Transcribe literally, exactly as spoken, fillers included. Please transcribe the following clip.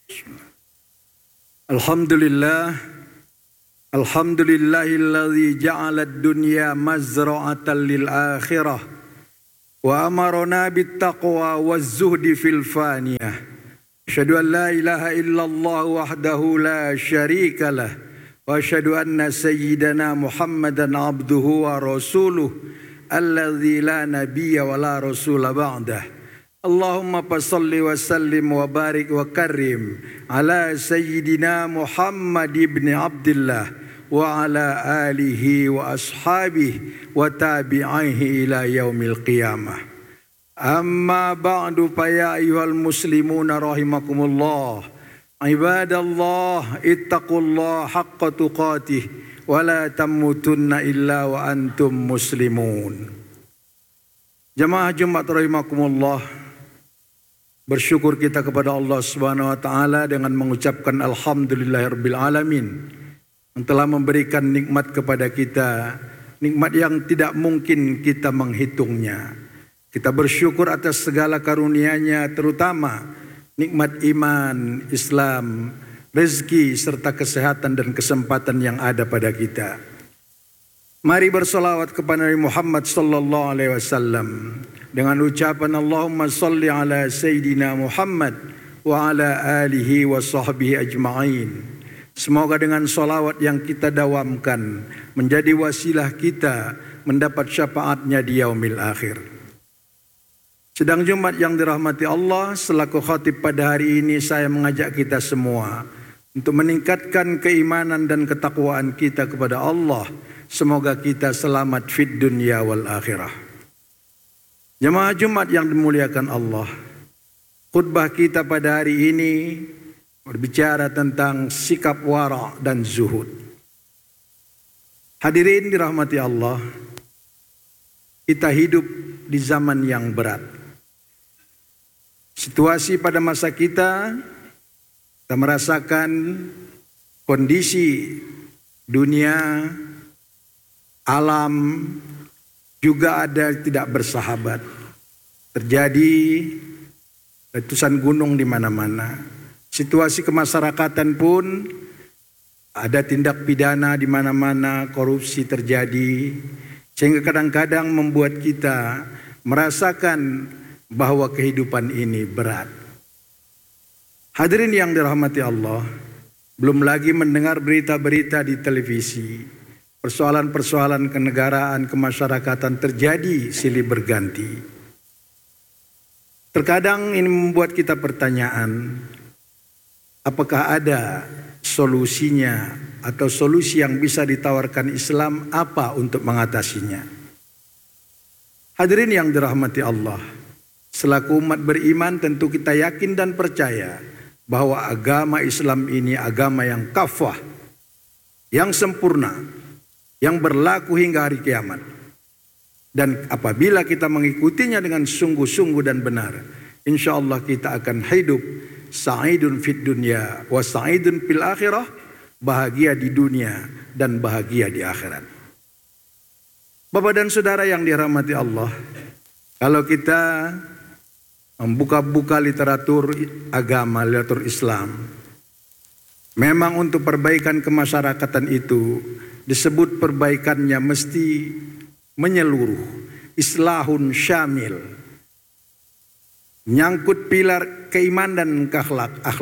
Alhamdulillah, alhamdulillahilladzi ja'ala ad-dunya mazra'atan lil akhirah wa amarna bit taqwa waz zuhdi fil faniyah. Asyhadu an la ilaha illallah wahdahu la syarika lah wa asyhadu anna sayyidana Muhammadan abduhu wa rasuluh alladzi la nabiyya wa la rasula ba'dah. Allahumma salli wa sallim wa barik wa karim ala sayyidina Muhammad ibn Abdullah wa ala alihi wa ashabihi wa tabi'ihi ila yaumil qiyamah. Amma ba'du fa ya ayyuhal muslimuna rahimakumullah. Ibadallah ittaqullaha haqqa tuqatih wa la tamutunna illa wa antum muslimun. Jamaah Jumat rahimakumullah, bersyukur kita kepada Allah Subhanahu wa taala dengan mengucapkan alhamdulillahirabbil alamin yang telah memberikan nikmat kepada kita, nikmat yang tidak mungkin kita menghitungnya. Kita bersyukur atas segala karunia-Nya, terutama nikmat iman, Islam, rezeki serta kesehatan dan kesempatan yang ada pada kita. Mari bersolawat kepada Nabi Muhammad sallallahu alaihi wasallam dengan ucapan Allahumma salli ala Sayyidina Muhammad wa ala alihi wa sahbihi ajma'in. Semoga dengan solawat yang kita dawamkan menjadi wasilah kita mendapat syafaatnya di yaumil akhir. Sedang Jumat yang dirahmati Allah, selaku khatib pada hari ini saya mengajak kita semua untuk meningkatkan keimanan dan ketakwaan kita kepada Allah. Semoga kita selamat fid dunya wal akhirah. Jemaah Jumat yang dimuliakan Allah, khutbah kita pada hari ini berbicara tentang sikap wara' dan zuhud. Hadirin dirahmati Allah, kita hidup di zaman yang berat. Situasi pada masa kita, kita merasakan kondisi dunia, alam juga ada tidak bersahabat. Terjadi letusan gunung di mana-mana. Situasi kemasyarakatan pun ada tindak pidana di mana-mana, korupsi terjadi, sehingga kadang-kadang membuat kita merasakan bahwa kehidupan ini berat. Hadirin yang dirahmati Allah, belum lagi mendengar berita-berita di televisi, persoalan-persoalan kenegaraan, kemasyarakatan terjadi silih berganti. Terkadang ini membuat kita pertanyaan, apakah ada solusinya atau solusi yang bisa ditawarkan Islam apa untuk mengatasinya? Hadirin yang dirahmati Allah, selaku umat beriman tentu kita yakin dan percaya bahwa agama Islam ini agama yang kafah, yang sempurna, yang berlaku hingga hari kiamat. Dan apabila kita mengikutinya dengan sungguh-sungguh dan benar, insya Allah kita akan hidup sa'idun fid dunya wa sa'idun fil akhirah, bahagia di dunia dan bahagia di akhirat. Bapak dan saudara yang dirahmati Allah, kalau kita membuka-buka literatur agama, literatur Islam, memang untuk perbaikan kemasyarakatan itu disebut perbaikannya mesti menyeluruh, islahun syamil, nyangkut pilar keimanan dan akhlak.